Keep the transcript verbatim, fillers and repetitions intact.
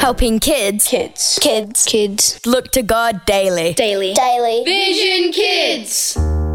helping kids Kids. Kids. Kids. look to God daily. Daily. Daily. Vision Kids.